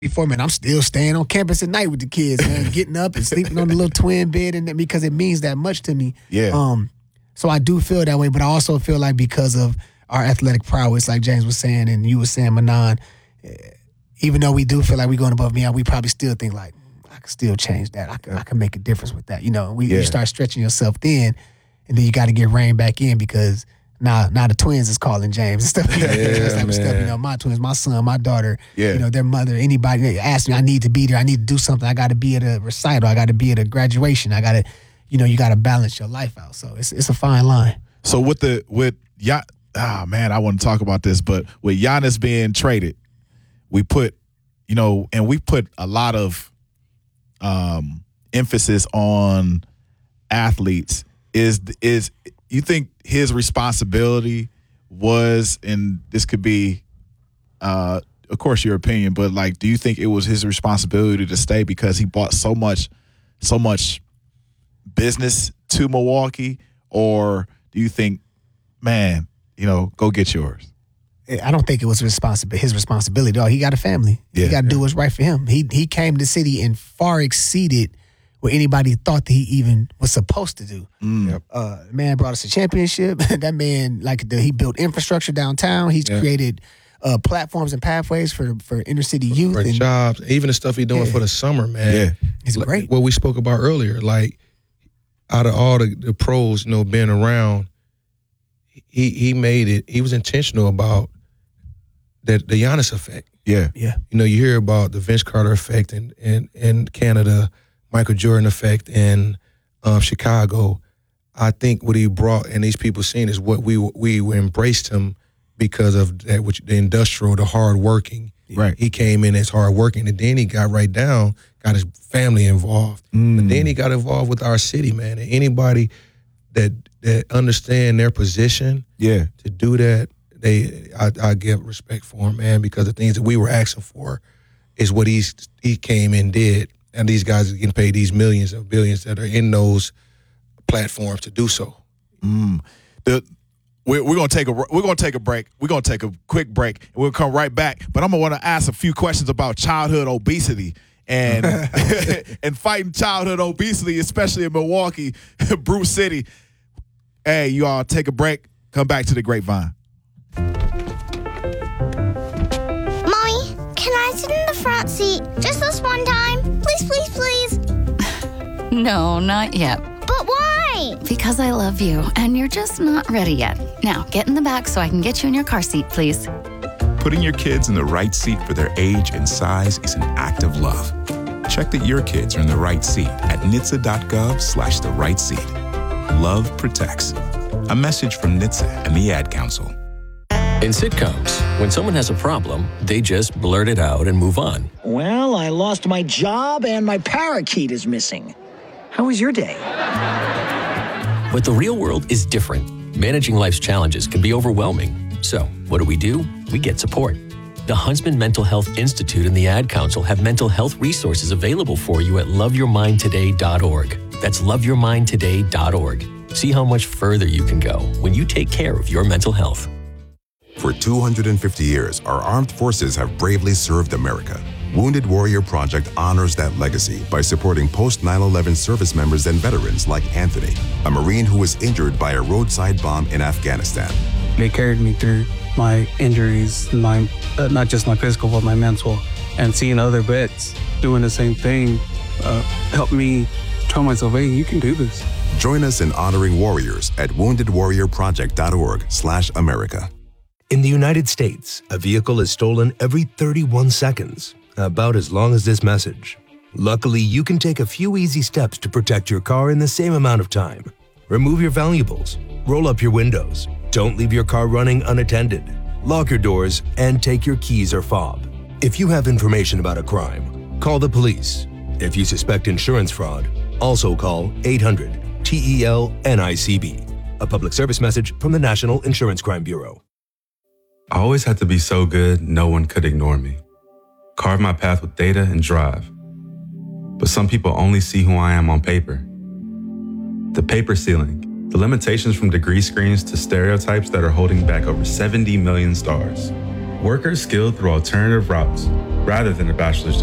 before, man, I'm still staying on campus at night with the kids, man, getting up and sleeping on the little twin bed, and because it means that much to me. Yeah. So I do feel that way, but I also feel like because of our athletic prowess, like James was saying and you were saying, Manan, even though we do feel like we're going above and beyond, we probably still think like, I can still change that. I can make a difference with that. You start stretching yourself thin, and then you got to get reined back in because now the twins is calling James and stuff. That type of stuff. My twins, my son, my daughter, their mother, anybody, they ask me, I need to be there. I need to do something. I got to be at a recital. I got to be at a graduation. I got to, you got to balance your life out. So it's a fine line. So I want to talk about this, but with Giannis being traded, we put, we put a lot of emphasis on athletes. Is you think his responsibility was, and this could be, of course, your opinion, but like, do you think it was his responsibility to stay because he bought so much business to Milwaukee, or do you think, man, go get yours? I don't think it was his responsibility. He got a family. Yeah. He got to do what's right for him. He came to the city and far exceeded what anybody thought that he even was supposed to do. Man brought us a championship. That man, he built infrastructure downtown. He's created platforms and pathways for inner city youth. For jobs, even the stuff he's doing for the summer, man. Yeah. It's great. What we spoke about earlier, like out of all the pros, being around, he made it. He was intentional about the Giannis effect. Yeah. You hear about the Vince Carter effect in Canada, Michael Jordan effect in Chicago. I think what he brought and these people seen is what we embraced him because of that, the industrial, the hard working. Right. He came in as hard working, and then he got right down, got his family involved. But then he got involved with our city, man. And anybody that understand their position, to do that, I give respect for him, man, because the things that we were asking for is what he came and did. And these guys are getting paid these millions and billions that are in those platforms to do so. We're gonna take a break. We're gonna take a quick break, and we'll come right back. But I'm gonna want to ask a few questions about childhood obesity and and fighting childhood obesity, especially in Milwaukee, Brew City. Hey, you all take a break. Come back to the Grapevine. Mommy, can I sit in the front seat just this one time? Please, please, please. No, not yet. But why? Because I love you, and you're just not ready yet. Now, get in the back so I can get you in your car seat, please. Putting your kids in the right seat for their age and size is an act of love. Check that your kids are in the right seat at NHTSA.gov/the right seat. Love protects. A message from NHTSA and the Ad Council. In sitcoms, when someone has a problem, they just blurt it out and move on. Well, I lost my job and my parakeet is missing. How was your day? But the real world is different. Managing life's challenges can be overwhelming. So, what do? We get support. The Huntsman Mental Health Institute and the Ad Council have mental health resources available for you at loveyourmindtoday.org. That's loveyourmindtoday.org. See how much further you can go when you take care of your mental health. For 250 years, our armed forces have bravely served America. Wounded Warrior Project honors that legacy by supporting post-9/11 service members and veterans like Anthony, a Marine who was injured by a roadside bomb in Afghanistan. They carried me through my injuries, not just my physical, but my mental. And seeing other vets doing the same thing helped me tell myself, hey, you can do this. Join us in honoring warriors at woundedwarriorproject.org/America. In the United States, a vehicle is stolen every 31 seconds, about as long as this message. Luckily, you can take a few easy steps to protect your car in the same amount of time. Remove your valuables, roll up your windows, don't leave your car running unattended, lock your doors, and take your keys or fob. If you have information about a crime, call the police. If you suspect insurance fraud, also call 800-TEL-NICB. A public service message from the National Insurance Crime Bureau. I always had to be so good, no one could ignore me. Carve my path with data and drive. But some people only see who I am on paper. The paper ceiling, the limitations from degree screens to stereotypes that are holding back over 70 million stars. Workers skilled through alternative routes, rather than a bachelor's degree.